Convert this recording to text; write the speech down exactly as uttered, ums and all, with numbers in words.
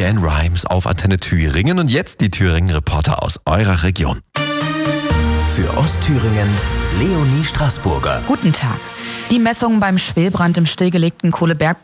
LeAnn Rimes auf Antenne Thüringen und jetzt die Thüringen-Reporter aus eurer Region. Für Ostthüringen Leonie Straßburger. Guten Tag. Die Messungen beim Schwelbrand im stillgelegten Kohleberg